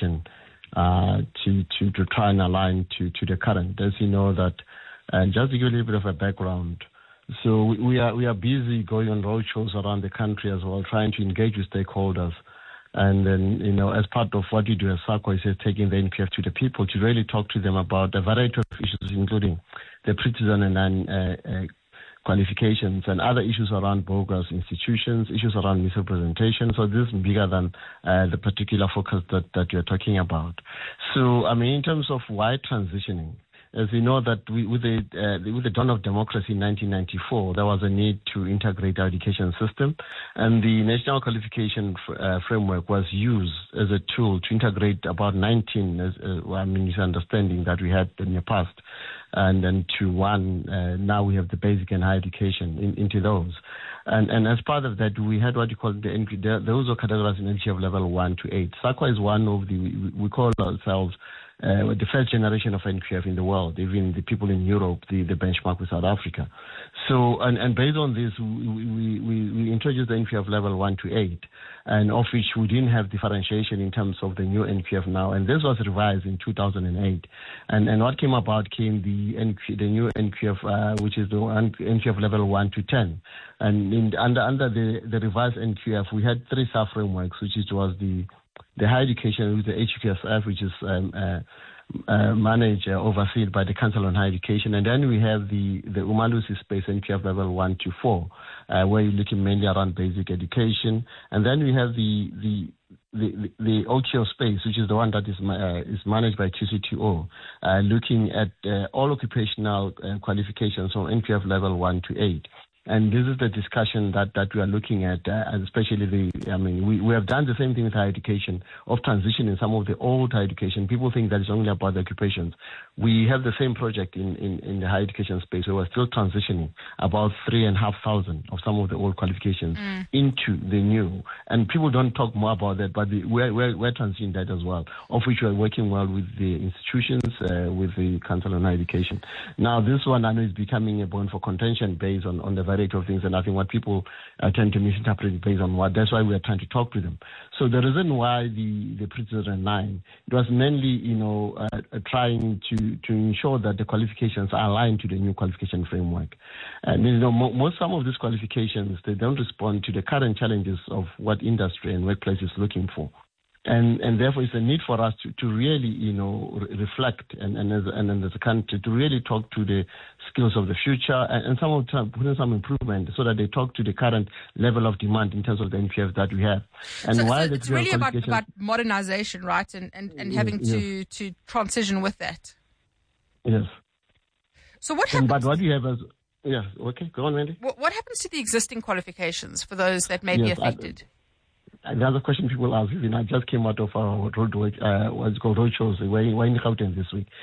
education to try and align to the current. As you know that, and just to give you a little bit of a background, so we are busy going on roadshows around the country as well, trying to engage with stakeholders. And then, as part of what you do as SAQA is taking the NQF to the people to really talk to them about a variety of issues, including the pre-citizen and qualifications and other issues around bogus institutions, issues around misrepresentation. So this is bigger than the particular focus that you're talking about. So, in terms of why transitioning, as we know that with the dawn of democracy in 1994, there was a need to integrate our education system, and the National Qualification Framework was used as a tool to integrate about 19 misunderstanding that we had in the past, and then to one, now we have the basic and higher education into those. And as part of that, we had what you call those are categorized in NQF level 1 to 8. SAQA is one of we call ourselves the first generation of NQF in the world, even the people in Europe, the benchmark with South Africa. So, and based on this, we introduced the NQF level 1 to 8, and of which we didn't have differentiation in terms of the new NQF now, and this was revised in 2008. And what came about came the new NQF, which is the NQF level 1 to 10. And under the revised NQF, we had three sub-frameworks, which was the higher education with the HQSF, which is managed, overseen by the Council on Higher Education. And then we have the Umalusi space NQF level 1 to 4, where you're looking mainly around basic education. And then we have the OQO space, which is the one that is managed by QCTO, looking at all occupational qualifications from NQF level 1 to 8. And this is the discussion that we are looking at, especially we have done the same thing with higher education, of transitioning some of the old higher education. People think that it's only about the occupations. We have the same project in the higher education space, where we're still transitioning about 3,500 of some of the old qualifications into the new. And people don't talk more about that, but we're transitioning that as well, of which we're working well with the institutions, with the Council on Higher Education. Now, this one I know is becoming a bone for contention based on the variety of things, and I think what people tend to misinterpret based on what. That's why we are trying to talk to them. So the reason why the pre-2009, it was mainly, trying to ensure that the qualifications are aligned to the new qualification framework. And some of these qualifications, they don't respond to the current challenges of what industry and workplace is looking for. And therefore, it's a need for us to really, reflect and as a country to really talk to the skills of the future and some of the time put in some improvement so that they talk to the current level of demand in terms of the NQF that we have. And so it's really about modernization, right? And having to transition with that. Yes. So what happens? But what you have is, okay, go on, Wendy. What happens to the existing qualifications for those that may be affected? Another question people ask, I just came out of our roadshows, we're in Gauteng this week.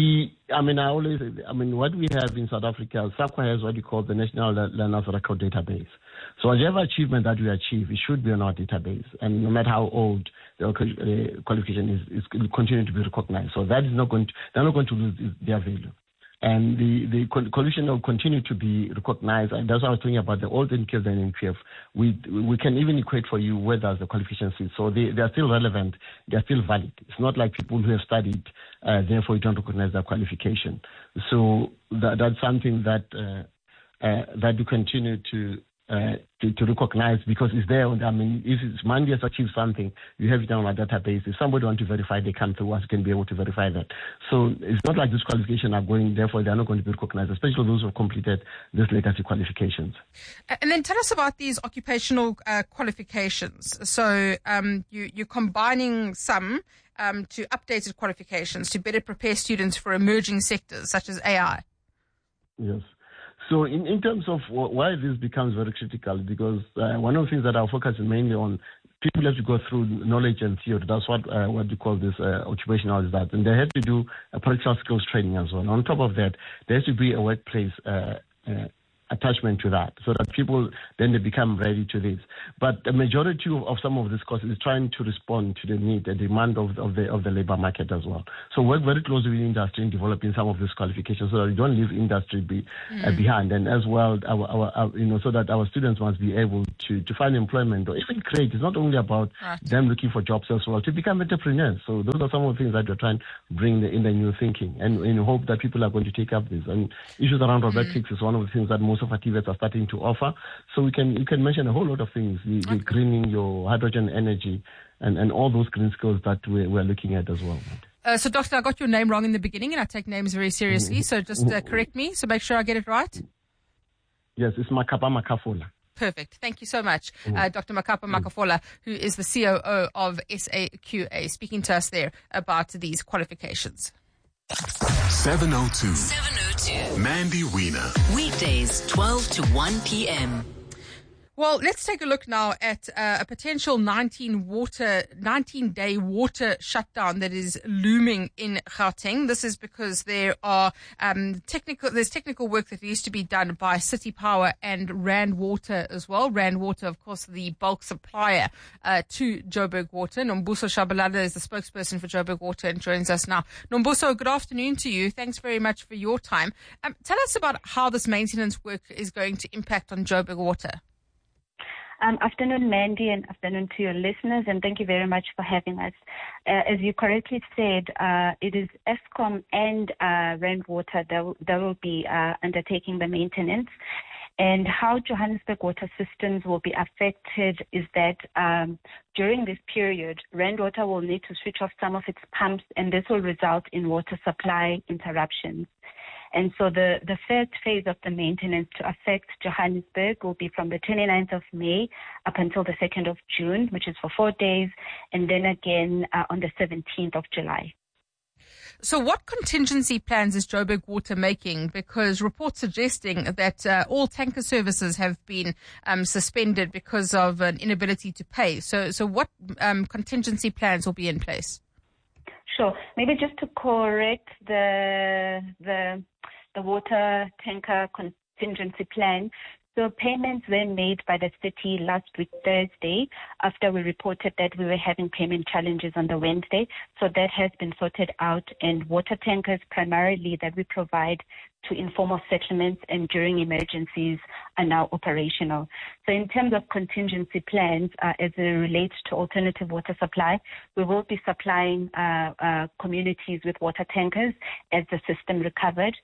What we have in South Africa, SAQA has what you call the National Learners Record Database. So whatever achievement that we achieve, it should be on our database. And no matter how old the qualification is continue to be recognized. So that is they're not going to lose their value. And the coalition will continue to be recognized. And that's what I was talking about, the old NQF and NQF. We can even equate for you where does the qualification sit. So they are still relevant. They are still valid. It's not like people who have studied, therefore you don't recognize their qualification. So that's something that you continue to recognize because it's there. If Mandi has achieved something, you have it on our database. If somebody wants to verify, they come to us, can be able to verify that. So it's not like these qualifications are going, therefore they are not going to be recognized, especially those who have completed these legacy qualifications. And then tell us about these occupational qualifications. So you're combining some to updated qualifications to better prepare students for emerging sectors such as AI. Yes. So in terms of why this becomes very critical, because one of the things that our focus is mainly on, people have to go through knowledge and theory. That's what we call this occupational is that. And they have to do a practical skills training as well. On top of that, there has to be a workplace attachment to that, so that people then they become ready to this. But the majority of some of this course is trying to respond to the need, the demand of the labor market as well. So work very closely with industry in developing some of these qualifications, so that we don't leave industry behind, and as well our so that our students must be able to find employment or even create. It's not only about them looking for jobs as well, to become entrepreneurs. So those are some of the things that we're trying to bring in the new thinking, and in hope that people are going to take up this. And issues around robotics is one of the things that most of our TVETs are starting to offer. So you can mention a whole lot of things, the greening your hydrogen energy and all those green skills that we're looking at as well. So, Doctor, I got your name wrong in the beginning, and I take names very seriously. So just correct me, so make sure I get it right. Yes, it's Makapa Makafola. Perfect. Thank you so much, Dr. Makapa Makafola, who is the COO of SAQA, speaking to us there about these qualifications. 702. Mandy Wiener. Weekdays, 12 to 1 p.m. Well, let's take a look now at a potential 19-day water shutdown that is looming in Gauteng. This is because there are technical work that needs to be done by City Power and Rand Water as well. Rand Water, of course, the bulk supplier to Joburg Water. Nombuso Shabalala is the spokesperson for Joburg Water and joins us now. Nombuso, good afternoon to you. Thanks very much for your time. Tell us about how this maintenance work is going to impact on Joburg Water. Afternoon, Mandy, and afternoon to your listeners, and thank you very much for having us. As you correctly said, it is Eskom and Rand Water that will be undertaking the maintenance. And how Johannesburg Water Systems will be affected is that during this period, Rand Water will need to switch off some of its pumps, and this will result in water supply interruptions. And so the first phase of the maintenance to affect Johannesburg will be from the 29th of May up until the 2nd of June, which is for 4 days, and then again on the 17th of July. So what contingency plans is Joburg Water making? Because reports suggesting that all tanker services have been suspended because of an inability to pay. So what contingency plans will be in place? Sure. Maybe just to correct the water tanker contingency plan. So payments were made by the city last week, Thursday, after we reported that we were having payment challenges on the Wednesday. So that has been sorted out, and water tankers primarily that we provide to informal settlements and during emergencies are now operational. So in terms of contingency plans, as it relates to alternative water supply, we will be supplying communities with water tankers as the system recovers.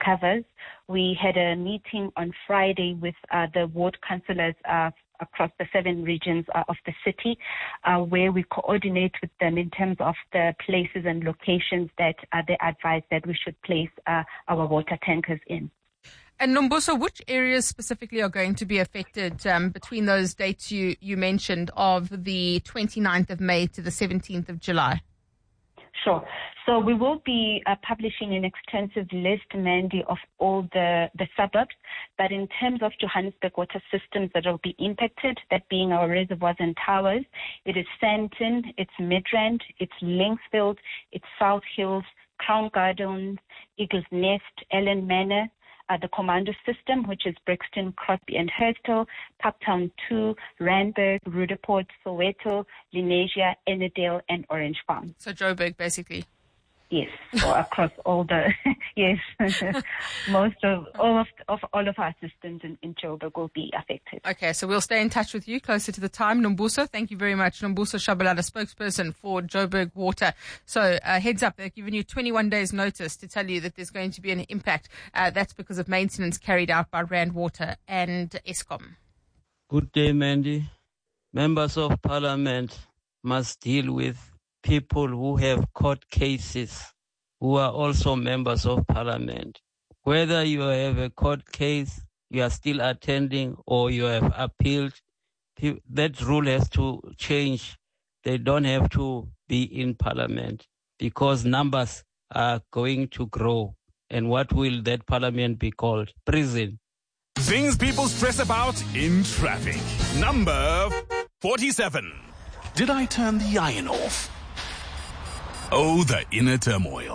We had a meeting on Friday with the ward councillors across the 7 regions of the city, where we coordinate with them in terms of the places and locations that they advise that we should place our water tankers in. And Nombuso, which areas specifically are going to be affected between those dates you mentioned of the 29th of May to the 17th of July? Sure. So we will be publishing an extensive list, Mandy, of all the suburbs. But in terms of Johannesburg Water Systems that will be impacted, that being our reservoirs and towers, it is Sandton, it's Midrand, it's Linksfield, it's South Hills, Crown Gardens, Eagles Nest, Ellen Manor, the Commando System, which is Brixton, Crosby and Herstal, Parktown 2, Randburg, Rudaport, Soweto, Lenasia, Ennerdale and Orange Farm. So Joburg, basically. Yes, so across all the, yes, most of all of our systems in Joburg will be affected. Okay, so we'll stay in touch with you closer to the time. Nombuso, thank you very much. Nombuso Shabalala, spokesperson for Joburg Water. So heads up, they've given you 21 days notice to tell you that there's going to be an impact. That's because of maintenance carried out by Rand Water and Eskom. Good day, Mandy. Members of Parliament must deal with people who have court cases, who are also members of Parliament. Whether you have a court case, you are still attending, or you have appealed, that rule has to change. They don't have to be in Parliament because numbers are going to grow. And what will that Parliament be called? Prison. Things people stress about in traffic. Number 47. Did I turn the iron off? Oh, the inner turmoil.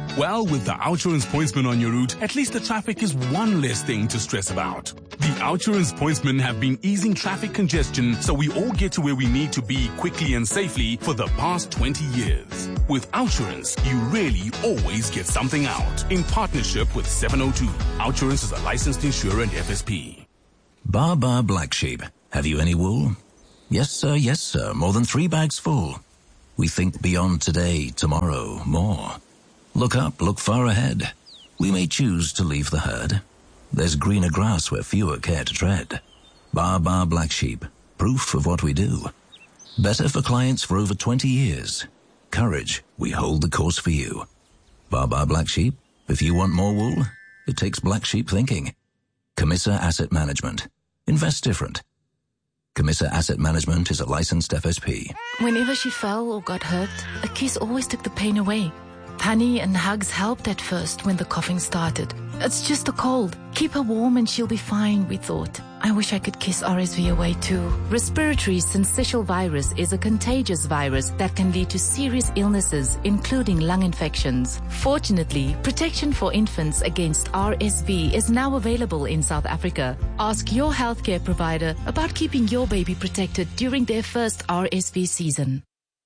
Well, with the OUTsurance Pointsman on your route, at least the traffic is one less thing to stress about. The OUTsurance Pointsmen have been easing traffic congestion so we all get to where we need to be quickly and safely for the past 20 years. With OUTsurance, you really always get something out. In partnership with 702, OUTsurance is a licensed insurer and FSP. Bar Black Sheep. Have you any wool? Yes, sir. More than 3 bags full. We think beyond today, tomorrow, more. Look up, look far ahead. We may choose to leave the herd. There's greener grass where fewer care to tread. Bar Black Sheep. Proof of what we do. Better for clients for over 20 years. Courage, we hold the course for you. Bar Black Sheep. If you want more wool, it takes black sheep thinking. Camissa Asset Management. Invest different. Camissa Asset Management is a licensed FSP. Whenever she fell or got hurt, a kiss always took the pain away. Honey and hugs helped at first when the coughing started. It's just a cold. Keep her warm and she'll be fine, we thought. I wish I could kiss RSV away too. Respiratory syncytial virus is a contagious virus that can lead to serious illnesses, including lung infections. Fortunately, protection for infants against RSV is now available in South Africa. Ask your healthcare provider about keeping your baby protected during their first RSV season.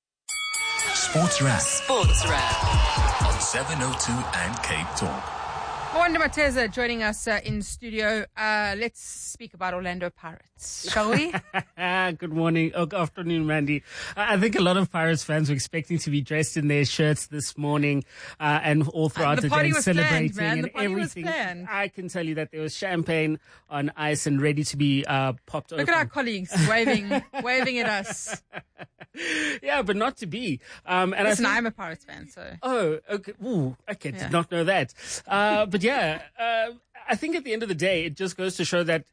Sports Wrap. Sports Wrap. On 702 and Cape Talk. Wanda Mateza joining us in studio. Let's speak about Orlando Pirates, shall we? Good morning. Good afternoon, Mandy. I think a lot of Pirates fans were expecting to be dressed in their shirts this morning and all throughout the day celebrating and everything. I can tell you that there was champagne on ice and ready to be popped open. Look at our colleagues waving at us. Yeah, but not to be. Listen, I'm a Pirates fan, so. Oh, okay. Ooh, okay. Did not know that. But yeah, I think at the end of the day, it just goes to show that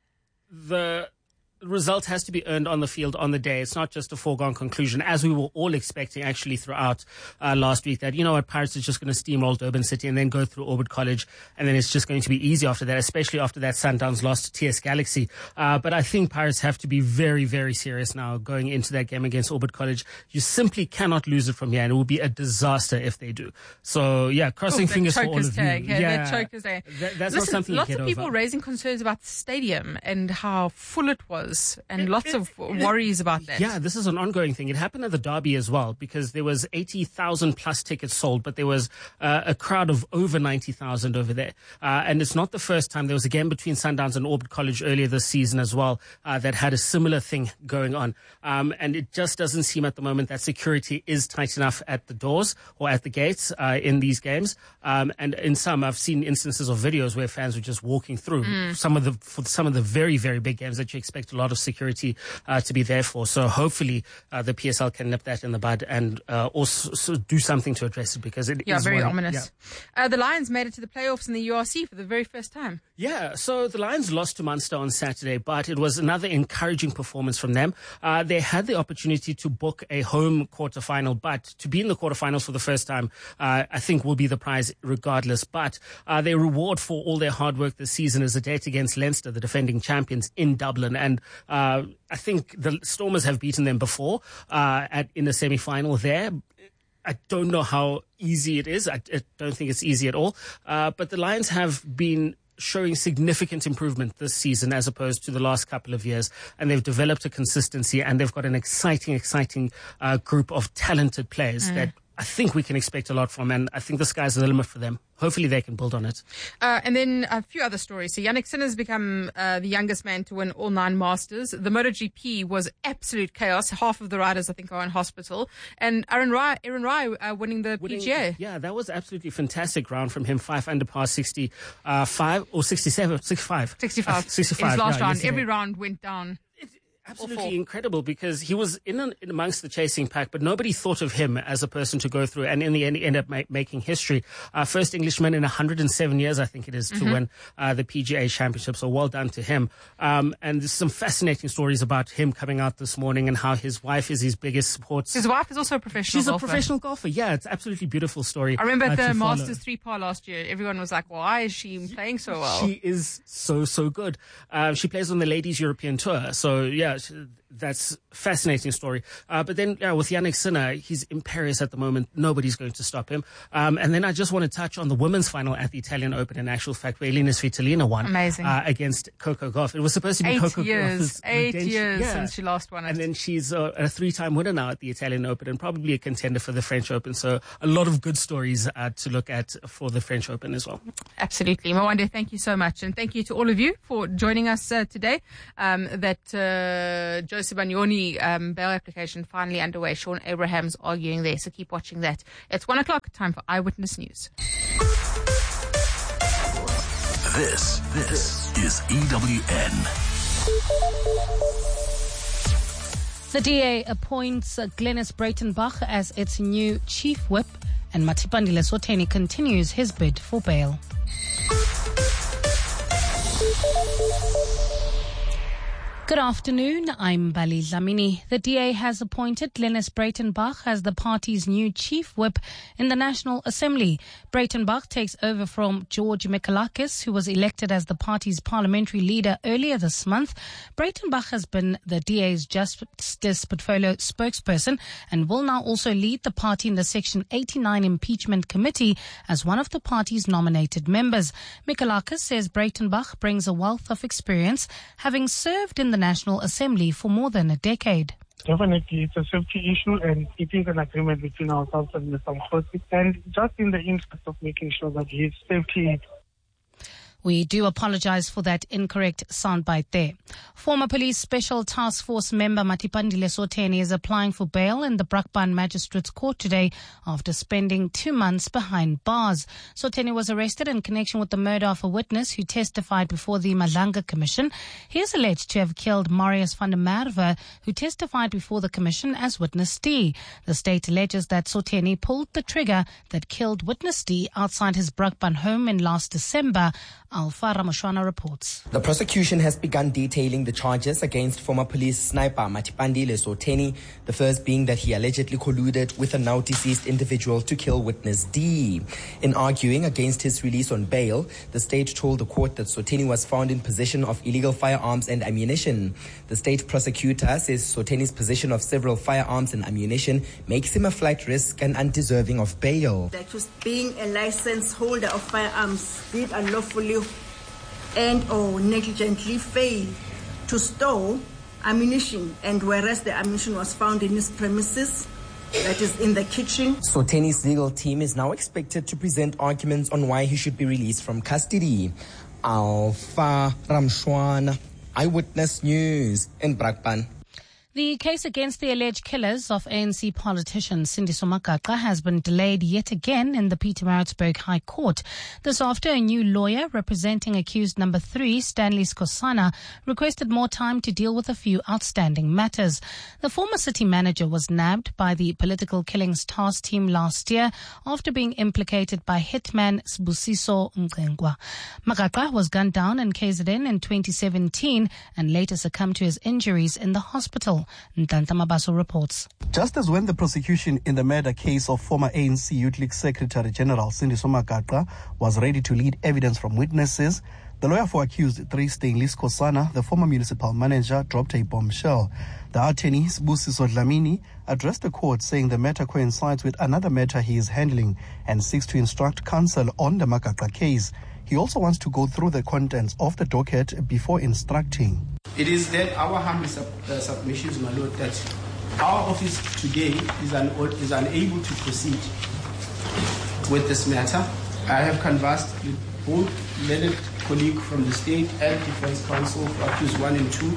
the result has to be earned on the field on the day. It's not just a foregone conclusion, as we were all expecting actually throughout last week, that, you know what, Pirates is just going to steamroll Durban City and then go through Orbit College, and then it's just going to be easy after that, especially after that Sundowns loss to TS Galaxy. But I think Pirates have to be very, very serious now going into that game against Orbit College. You simply cannot lose it from here, and it will be a disaster if they do. So yeah, crossing fingers for all of you. Yeah, that chokers tag. That's not something you get over. Lots of people raising concerns about the stadium and how full it was. And lots of worries about that. Yeah, this is an ongoing thing. It happened at the Derby as well, because there was 80,000 plus tickets sold, but there was a crowd of over 90,000 over there. And it's not the first time. There was a game between Sundowns and Orbit College earlier this season as well that had a similar thing going on. And it just doesn't seem at the moment that security is tight enough at the doors or at the gates in these games. And in some, I've seen instances of videos where fans were just walking through for some of the very, very big games that you expect a lot of security to be there for. So hopefully the PSL can nip that in the bud and also do something to address it, because it is very ominous. Yeah. The Lions made it to the playoffs in the URC for the very first time. Yeah, so the Lions lost to Munster on Saturday, but it was another encouraging performance from them. They had the opportunity to book a home quarterfinal, but to be in the quarterfinals for the first time, I think will be the prize regardless. But their reward for all their hard work this season is a date against Leinster, the defending champions, in Dublin. And I think the Stormers have beaten them before in the semi-final there. I don't know how easy it is. I don't think it's easy at all. But the Lions have been showing significant improvement this season as opposed to the last couple of years. And they've developed a consistency, and they've got an exciting group of talented players that I think we can expect a lot from. And I think the sky's the limit for them. Hopefully they can build on it. And then a few other stories. So Yannick Sinner's become the youngest man to win all 9 Masters. The MotoGP was absolute chaos. Half of the riders, I think, are in hospital. And Aaron Rai winning the PGA. Yeah, that was absolutely fantastic round from him. 5 under par 65 or 67, 65. 65. 65. In his last round. Yesterday. Every round went down. Absolutely incredible, because he was in amongst the chasing pack, but nobody thought of him as a person to go through, and in the end he ended up making history. First Englishman in 107 years, I think it is, to win the PGA Championship, so well done to him. And there's some fascinating stories about him coming out this morning and how his wife is his biggest support. His wife is also a professional golfer. She's a professional golfer, yeah. It's absolutely beautiful story. I remember at the Masters 3-par last year, everyone was like, why is she playing so well? She is so good. She plays on the Ladies European Tour, so yeah, That's fascinating story. But then with Yannick Sinner, he's imperious at the moment. Nobody's going to stop him. And then I just want to touch on the women's final at the Italian Open. In actual fact, where Elina Svitolina won. Amazing. Against Coco Gauff. It was supposed to be Coco Gauff's 8 years since she last won it. And then she's a 3-time winner now at the Italian Open and probably a contender for the French Open. So a lot of good stories to look at for the French Open as well. Absolutely. Mwande, thank you so much. And thank you to all of you for joining us today. Joseph Banyoni bail application finally underway. Sean Abraham's arguing there, so keep watching that. It's 1 o'clock, time for Eyewitness News. This is EWN. The DA appoints Glenys Breitenbach as its new chief whip, and Matipandile Soteni continues his bid for bail. Good afternoon, I'm Bali Dlamini. The DA has appointed Glenys Breitenbach as the party's new chief whip in the National Assembly. Breitenbach takes over from George Mikalakis, who was elected as the party's parliamentary leader earlier this month. Breitenbach has been the DA's Justice Portfolio spokesperson and will now also lead the party in the Section 89 Impeachment Committee as one of the party's nominated members. Mikalakis says Breitenbach brings a wealth of experience, having served in the National Assembly for more than a decade. Definitely, it's a safety issue, and it is an agreement between ourselves and Mr. Mkhosi, and just in the interest of making sure that his safety. We do apologize for that incorrect soundbite there. Former Police Special Task Force member Matipandile Soteni is applying for bail in the Brakpan Magistrates Court today after spending 2 months behind bars. Soteni was arrested in connection with the murder of a witness who testified before the Madlanga Commission. He is alleged to have killed Marius van der Merwe, who testified before the Commission as Witness D. The state alleges that Soteni pulled the trigger that killed Witness D outside his Brakpan home in last December. Alpha Ramashwana reports. The prosecution has begun detailing the charges against former police sniper Matipandile Soteni, the first being that he allegedly colluded with a now deceased individual to kill Witness D. In arguing against his release on bail, the state told the court that Soteni was found in possession of illegal firearms and ammunition. The state prosecutor says Soteni's possession of several firearms and ammunition makes him a flight risk and undeserving of bail. That was being a license holder of firearms did unlawfully and or negligently fail to store ammunition, and whereas the ammunition was found in his premises, that is in the kitchen. Soteni's legal team is now expected to present arguments on why he should be released from custody. Alpha Ramshwana, Eyewitness News in Brakpan. The case against the alleged killers of ANC politician Sindiso Makaka has been delayed yet again in the Pietermaritzburg High Court. This after a new lawyer representing accused number 3, Stanley Skosana, requested more time to deal with a few outstanding matters. The former city manager was nabbed by the Political Killings Task Team last year after being implicated by hitman Sbusiso Mqengwa. Makaka was gunned down in KZN in 2017 and later succumbed to his injuries in the hospital. Ntanta Mabaso reports. Just as when the prosecution in the murder case of former ANC Youth League Secretary General Sindiso Makaka was ready to lead evidence from witnesses, the lawyer for accused 3, Stanley Skosana, the former municipal manager, dropped a bombshell. The attorney, Sbusiso Dlamini, addressed the court saying the matter coincides with another matter he is handling and seeks to instruct counsel on the Makaka case. He also wants to go through the contents of the docket before instructing. It is then our humble submissions, my Lord, that our office today is unable to proceed with this matter. I have conversed with both learned colleagues from the state and defense counsel for accused 1 and 2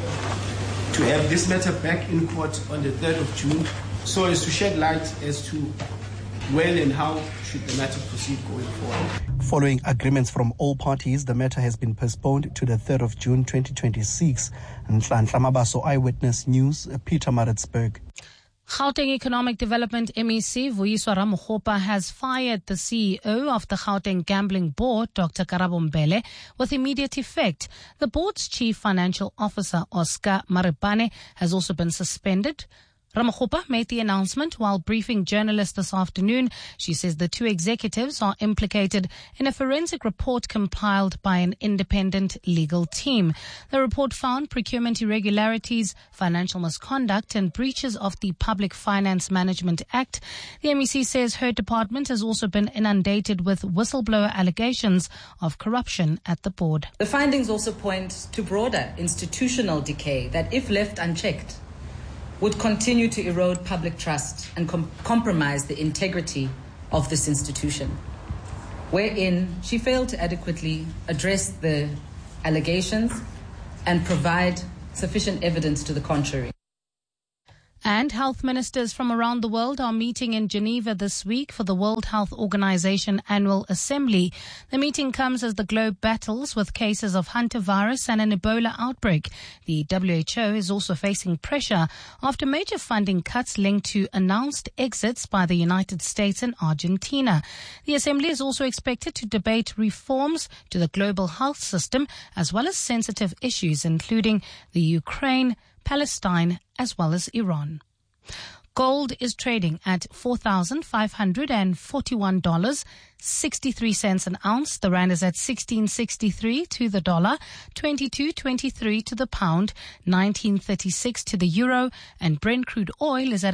to have this matter back in court on the 3rd of June so as to shed light as to when and how should the matter proceed going forward. Following agreements from all parties, the matter has been postponed to the 3rd of June 2026. Nhlanhla Mabaso, Eyewitness News, Pietermaritzburg. Gauteng Economic Development MEC Vuyiswa Ramokgopa has fired the CEO of the Gauteng Gambling Board, Dr. Karabo Mbele, with immediate effect. The board's chief financial officer, Oscar Maripane, has also been suspended. Ramakgopa made the announcement while briefing journalists this afternoon. She says the two executives are implicated in a forensic report compiled by an independent legal team. The report found procurement irregularities, financial misconduct and breaches of the Public Finance Management Act. The MEC says her department has also been inundated with whistleblower allegations of corruption at the board. The findings also point to broader institutional decay that, if left unchecked, would continue to erode public trust and compromise the integrity of this institution, wherein she failed to adequately address the allegations and provide sufficient evidence to the contrary. And health ministers from around the world are meeting in Geneva this week for the World Health Organization Annual Assembly. The meeting comes as the globe battles with cases of hantavirus and an Ebola outbreak. The WHO is also facing pressure after major funding cuts linked to announced exits by the United States and Argentina. The Assembly is also expected to debate reforms to the global health system as well as sensitive issues including the Ukraine, Palestine, as well as Iran. Gold is trading at $4,541.63 an ounce. The rand is at 16.63 to the dollar, 22.23 to the pound, 19.36 to the euro, and Brent crude oil is at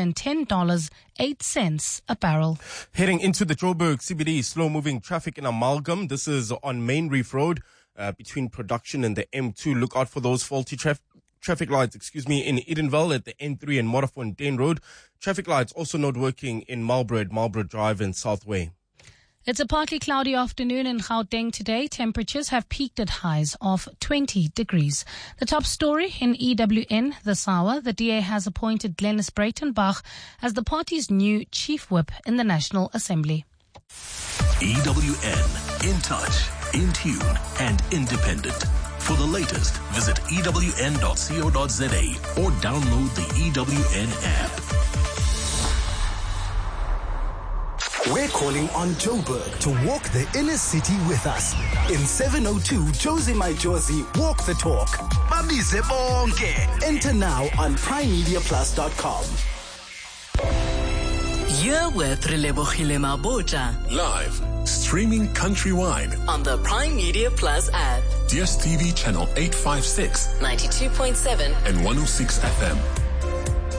$110.08 a barrel. Heading into the Joburg CBD, slow-moving traffic in Amalgam. This is on Main Reef Road between Production and the M2. Look out for those faulty traffic lights, in Edenville at the N3 and Morafontein Road. Traffic lights also not working in Marlborough at Marlborough Drive and Southway. It's a partly cloudy afternoon in Gauteng today. Temperatures have peaked at highs of 20 degrees. The top story in EWN this hour, the DA has appointed Glenys Breitenbach as the party's new chief whip in the National Assembly. EWN, in touch, in tune and independent. For the latest, visit ewn.co.za or download the EWN app. We're calling on Joburg to walk the inner city with us. In 702 Josie My Josie, walk the talk. Babize bonke. Enter now on primemediaplus.com. You're with Relebogile Mabota. Live, streaming countrywide on the Prime Media Plus app. DSTV channel 856, 92.7 and 106 FM.